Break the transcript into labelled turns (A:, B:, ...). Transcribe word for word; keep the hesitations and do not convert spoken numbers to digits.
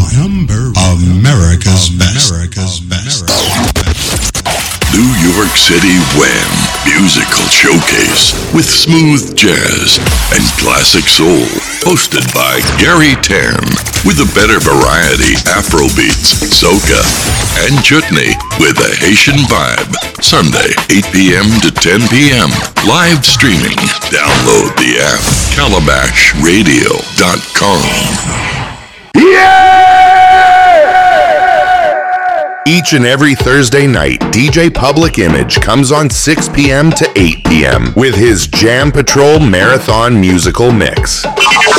A: one. Number America's best. America's best.
B: New York City Wham! Musical Showcase with smooth jazz and classic soul. Hosted by Gary Tan with a better variety Afrobeats, soca, and chutney with a Haitian vibe. Sunday, eight p.m. to ten p.m. Live streaming. Download the app calabash radio dot com.
C: Each and every Thursday night, D J Public Image comes on six p.m. to eight p.m. with his Jam Patrol Marathon musical mix.